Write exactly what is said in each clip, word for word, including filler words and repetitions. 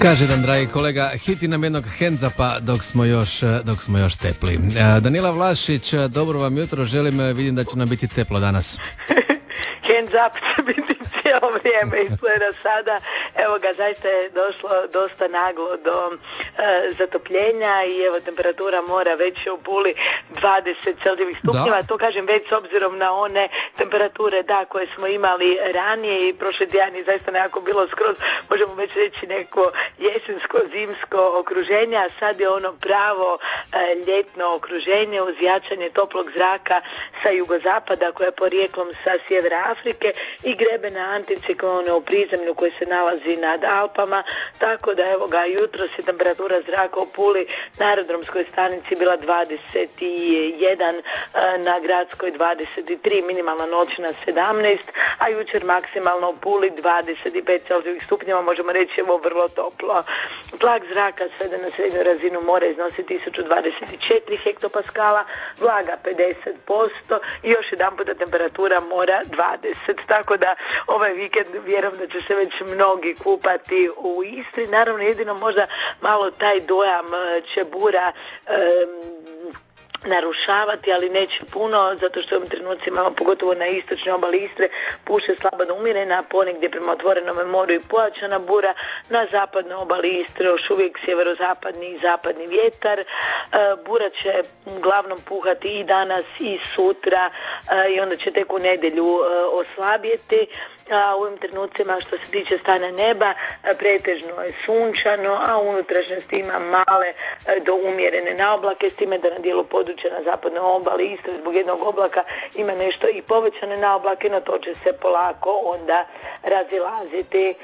Kaže jedan dragi kolega, hiti nam jednog hendзапа dok smo još, dok smo još tepli. Danila Vlašić, dobro vam jutro, želim, vidim da će nam biti teplo danas. Hands up će biti cijelo vrijeme izgleda sada. Evo ga, zaista je došlo dosta naglo do e, zatopljenja i evo temperatura mora već u Puli dvadeset celzijevih stupnjeva. Da. To kažem već s obzirom na one temperature da koje smo imali ranije i prošli tjedan je zaista nekako bilo skroz, možemo već reći neko jesensko, zimsko okruženje, a sad je ono pravo e, ljetno okruženje uz jačanje toplog zraka sa jugozapada koje je porijeklom sa sjevera Afrike i grebena anticiklona u prizemlju koji se nalazi nad Alpama, tako da evo ga jutros je temperatura zraka u Puli na aerodromskoj stanici bila dvadeset jedan, na gradskoj dvadeset tri, minimalna noćna sedamnaest, a jučer maksimalno u Puli dvadeset pet celzijevih stupnjeva, možemo reći evo vrlo toplo. Tlak zraka sveden na srednju razinu mora iznosi tisuću dvadeset četiri hektopaskala, vlaga pedeset posto i još jedan puta temperatura mora dvadeset, tako da ovaj vikend vjerujem da će se već mnogi kupati u Istri. Naravno jedino možda malo taj dojam će bura um, narušavati, ali neće puno, zato što u ovim trenucima, pogotovo na istočnoj obali Istre, puše slabo do umjerena, ponegdje prema otvorenom moru i pojačana bura, na zapadnoj obali Istre još uvijek sjeverozapadni i zapadni vjetar. E, bura će uglavnom puhati i danas i sutra e, i onda će tek u nedjelju e, oslabjeti. A u ovim trenucima što se tiče stanja neba pretežno je sunčano, a u unutrašnjosti ima male do umjerene naoblake, s time da na dijelu područja na zapadnoj obali Istre zbog jednog oblaka ima nešto i povećane naoblake, no to će se polako onda razilaziti.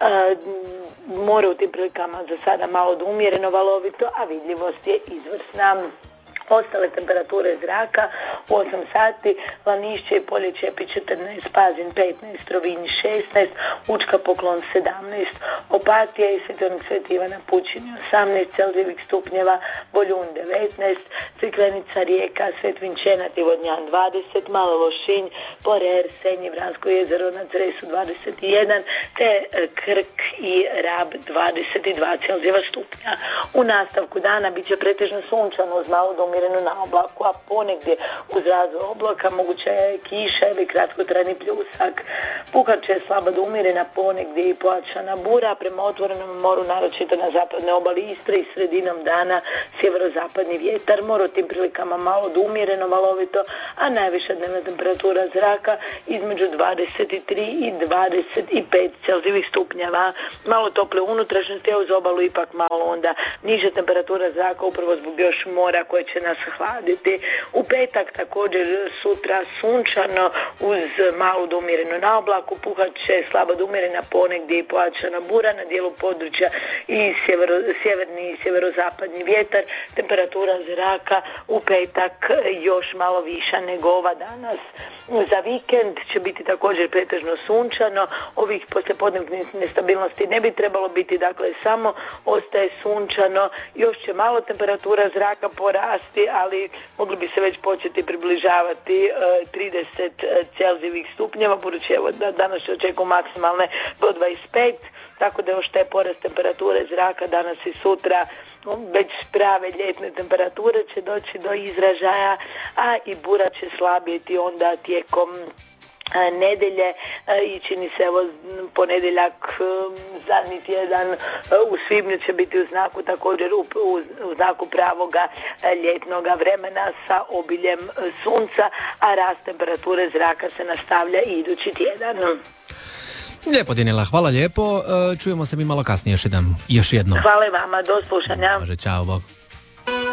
More u tim prilikama za sada malo do umjereno valovito, a vidljivost je izvrsna. Ostale temperature zraka u osam sati, Lanišće i Polje Čepi četrnaest, Pazin petnaest, Rovinj šesnaest, Učka Poklon sedamnaest, Opatija i Svjetovnik Sveti Ivana Pučini osamnaest celzijevih stupnjeva, Boljun devetnaest, Crikvenica, Rijeka, Svet Vinčenat i Vodnjan dvadeset, Malo Lošinj, Porer, Senj i Vransko jezero na Cresu dvadeset jedan, te Krk i Rab dvadeset dva celzijeva stupnja. U nastavku dana bit će pretežno sunčano uz malo do umjereno na oblaku, a ponegdje uz razvoj oblaka moguća je kiša ili kratkotrajni pljusak. Puhat će slabo do umjerena, ponegdje i pojačana bura, prema otvorenom moru naročito na zapadnoj obali Istre i sredinom dana sjeverozapadni vjetar, mora u tim prilikama malo do umjereno valovito, a najviša dnevna temperatura zraka između dvadeset tri i dvadeset pet celzijevih stupnjeva. Malo tople unutrašnjosti, a uz obalu ipak malo onda niža temperatura zraka upravo zbog još mora koje će nas hladiti. U petak također sutra sunčano uz malu do umjerenu naoblaku, puhat će slabo do umjerena, ponegdje i pojačana bura, na dijelu područja i sjevero, sjeverni i sjeverozapadni vjetar. Temperatura zraka u petak još malo viša nego ova danas. Za vikend će biti također pretežno sunčano, ovih poslijepodnevnih nestabilnosti ne bi trebalo biti, dakle samo ostaje sunčano, još će malo temperatura zraka porasti, ali mogli bi se već početi približavati e, trideset celzijevih stupnjeva, budući evo da danas se očekuju maksimalne do dvadeset pet, tako da još taj porast temperature zraka danas i sutra već prave ljetne temperature će doći do izražaja, a i bura će slabjeti onda tijekom nedelje i čini se evo ponedjeljak zadnji tjedan u svibnju će biti u znaku također u, u, u znaku pravoga ljetnoga vremena sa obiljem sunca, a rast temperature zraka se nastavlja i idući tjedan. Lijepo Danila, hvala lijepo, čujemo se mi malo kasnije još jednom. Još jednom. Hvala i vama, do slušanja. Može, čao, bog.